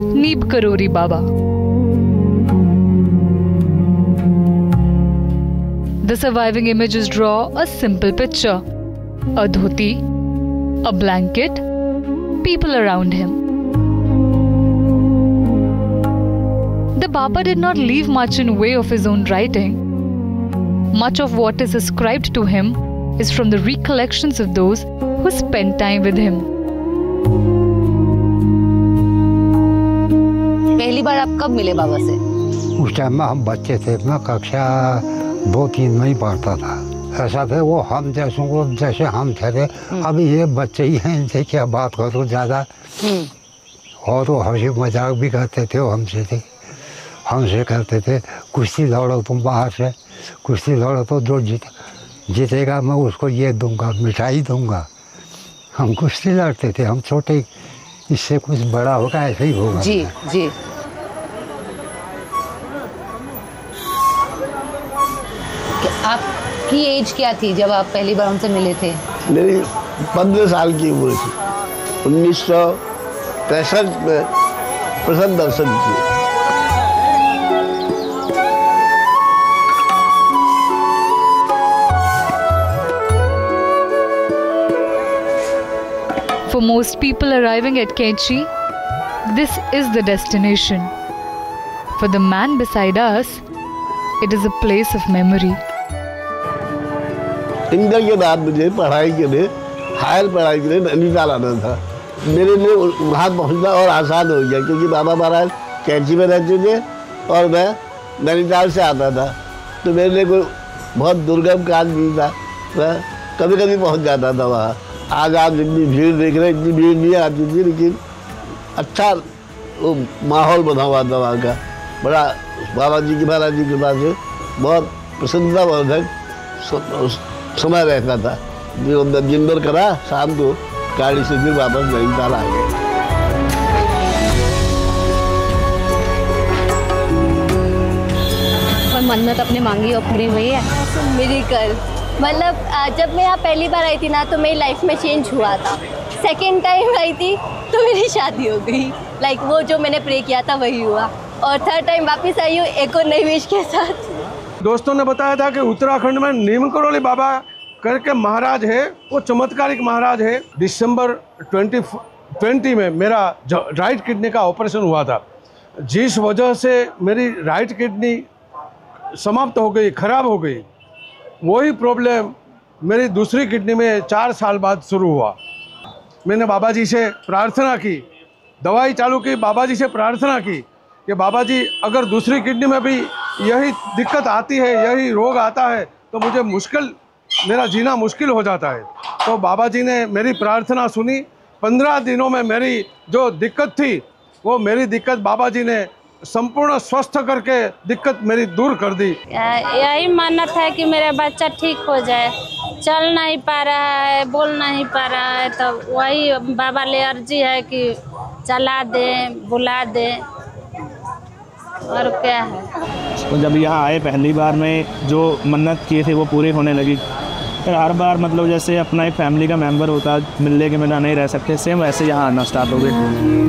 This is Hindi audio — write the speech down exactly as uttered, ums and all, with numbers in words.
Neeb Karori Baba. The surviving images draw a simple picture: a dhoti, a blanket, people around him. The Baba did not leave much in way of his own writing. Much of what is ascribed to him is from the recollections of those who spent time with him. पहली बार आप कब मिले बाबा से? उस टाइम में हम बच्चे थे, मैं कक्षा दो तीन में ही पढ़ता था। ऐसा थे वो हम जैसों को जैसे हम थे, अभी ये बच्चे ही हैं, इनसे क्या बात करो ज़्यादा। और वो हंसी मजाक भी करते थे, वो हमसे थे हमसे करते थे कुश्ती लड़ो तुम बाहर से, कुश्ती लड़ो तो जो जीत जीतेगा मैं उसको ये दूंगा, मिठाई दूंगा। हम कुश्ती लड़ते थे, हम छोटे, इससे कुछ बड़ा होगा ऐसे ही होगा। जी जी। आपकी एज क्या थी जब आप पहली बार उनसे मिले थे? मेरी पंद्रह साल की उम्र थी। उन्नीस सौ पैंसठ में प्रथम दर्शन किए। For most people arriving at Kainchi, this is the destination. For the man beside us, it is a place of memory. Inter के बाद मुझे पढ़ाई के लिए, हायर पढ़ाई के लिए नैनीताल आना था। मेरे लिए वहाँ पहुँचना और आसान हो गया क्योंकि बाबा महाराज कैंची में रहते थे और मैं नैनीताल से आता था, तो मेरे लिए कोई बहुत दुर्गम काज नहीं था। मैं कभी कभी पहुँच जाता था वहाँ। आज आप जितनी भीड़ देख रहे हैं, इतनी भीड़ नहीं आती थी, लेकिन अच्छा वो माहौल बना हुआ था वहाँ का। बड़ा बाबा जी की महाराज जी के पास से बहुत प्रसन्नतावर्धक समय रहता था। जो जिंदर करा शाम को गाड़ी से फिर वापस नैनीताल आ गए। और मन्नत अपने मांगी और पूरी हुई है? मेरी कल मतलब जब मैं यहाँ पहली बार आई थी ना, तो मेरी लाइफ में चेंज हुआ था। सेकेंड टाइम आई थी तो मेरी शादी हो गई। लाइक वो जो मैंने प्रे किया था वही हुआ। और थर्ड टाइम वापस आई हूँ एक और नई विश के साथ। दोस्तों ने बताया था कि उत्तराखंड में नीम करोली बाबा करके महाराज है, वो चमत्कारिक महाराज है। दिसंबर ट्वेंटी ट्वेंटी में मेरा राइट किडनी का ऑपरेशन हुआ था, जिस वजह से मेरी राइट किडनी समाप्त हो गई, खराब हो गई। वही प्रॉब्लम मेरी दूसरी किडनी में चार साल बाद शुरू हुआ। मैंने बाबा जी से प्रार्थना की, दवाई चालू की, बाबा जी से प्रार्थना की कि बाबा जी अगर दूसरी किडनी में भी यही दिक्कत आती है, यही रोग आता है, तो मुझे मुश्किल, मेरा जीना मुश्किल हो जाता है। तो बाबा जी ने मेरी प्रार्थना सुनी। पंद्रह दिनों में मेरी जो दिक्कत थी, वो मेरी दिक्कत बाबा जी ने संपूर्ण स्वस्थ करके दिक्कत मेरी दूर कर दी। यही मन्नत है कि मेरा बच्चा ठीक हो जाए। चल नहीं पा रहा है, बोल नहीं पा रहा है, तो वही बाबा ले अर्जी है कि चला दे, बुला दे, और क्या है। तो जब यहाँ आए पहली बार में जो मन्नत किए थे वो पूरे होने लगी। फिर हर बार मतलब जैसे अपना एक फैमिली का मेंबर होता, मिलने के बिना नहीं रह सकते, सेम वैसे यहाँ आना स्टार्ट हो गए।